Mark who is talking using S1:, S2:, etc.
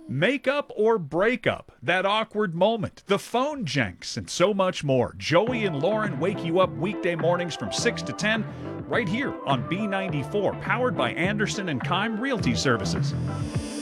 S1: Makeup or breakup, that awkward moment, the phone janks, and so much more. Joey and Lauren wake you up weekday mornings from 6 to 10 right here on B94, powered by Anderson and Keim Realty Services.